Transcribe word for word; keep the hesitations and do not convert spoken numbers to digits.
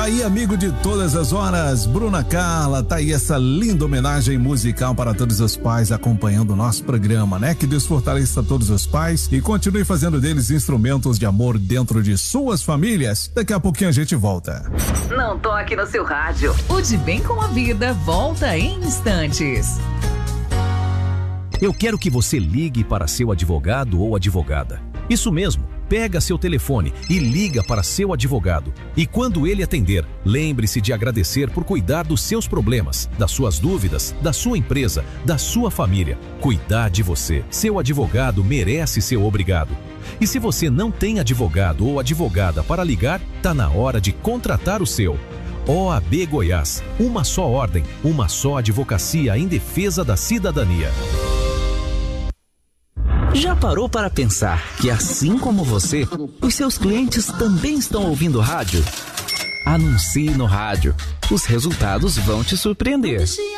Tá aí, amigo de todas as horas, Bruna Carla, tá aí essa linda homenagem musical para todos os pais acompanhando o nosso programa, né? Que Deus fortaleça todos os pais e continue fazendo deles instrumentos de amor dentro de suas famílias. Daqui a pouquinho a gente volta. Não toque no seu rádio. O De Bem com a Vida volta em instantes. Eu quero que você ligue para seu advogado ou advogada. Isso mesmo. Pega seu telefone e liga para seu advogado. E quando ele atender, lembre-se de agradecer por cuidar dos seus problemas, das suas dúvidas, da sua empresa, da sua família. Cuidar de você. Seu advogado merece ser obrigado. E se você não tem advogado ou advogada para ligar, tá na hora de contratar o seu. O A B Goiás. Uma só ordem, uma só advocacia em defesa da cidadania. Já parou para pensar que, assim como você, os seus clientes também estão ouvindo rádio? Anuncie no rádio. Os resultados vão te surpreender.